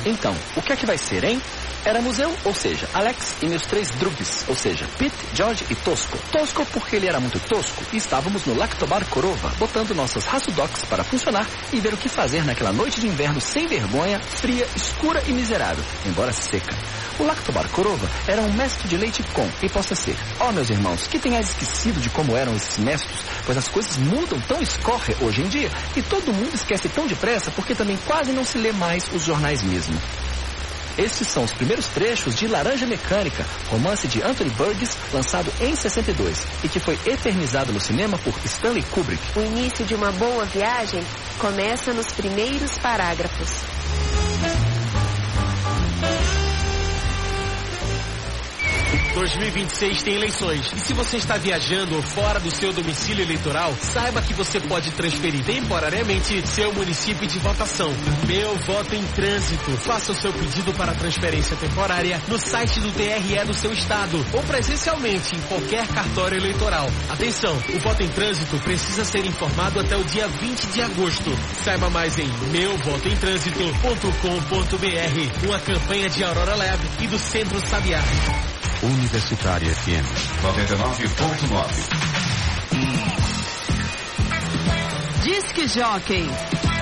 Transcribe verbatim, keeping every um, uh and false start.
Então, o que é que vai ser, hein? Éramos eu, ou seja, Alex e meus três drugs, ou seja, Pete, George e Tosco. Tosco porque ele era muito tosco e estávamos no Lactobar Korova, botando nossas Hassudocs para funcionar e ver o que fazer naquela noite de inverno sem vergonha, fria, escura e miserável, embora seca. O Lactobar Korova era um mestre de leite com, e possa ser. Ó, oh, meus irmãos, que tenhais esquecido de como eram esses mestres, pois as coisas mudam tão escorre hoje em dia e todo mundo esquece tão depressa porque também quase não se lê mais os jornais mesmo. Estes são os primeiros trechos de Laranja Mecânica, romance de Anthony Burgess, lançado em sessenta e dois, e que foi eternizado no cinema por Stanley Kubrick. O início de uma boa viagem começa nos primeiros parágrafos. dois mil e vinte e seis tem eleições. E se você está viajando ou fora do seu domicílio eleitoral, saiba que você pode transferir temporariamente seu município de votação. Meu Voto em Trânsito. Faça o seu pedido para transferência temporária no site do T R E do seu estado ou presencialmente em qualquer cartório eleitoral. Atenção, o voto em trânsito precisa ser informado até o dia vinte de agosto. Saiba mais em meu voto em trânsito ponto com ponto b r. Uma campanha de Aurora Lab e do Centro Sabiá. Universitária F M noventa e nove ponto nove. Disque Jockey.